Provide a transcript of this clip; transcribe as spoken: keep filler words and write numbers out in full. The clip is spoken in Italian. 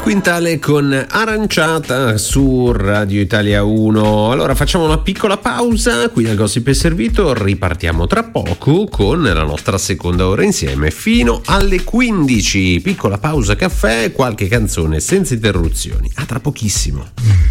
Quintale con Aranciata su Radio Italia uno. Allora facciamo una piccola pausa qui al Gossip è Servito, ripartiamo tra poco con la nostra seconda ora insieme fino alle quindici. Piccola pausa caffè, qualche canzone senza interruzioni. A tra pochissimo.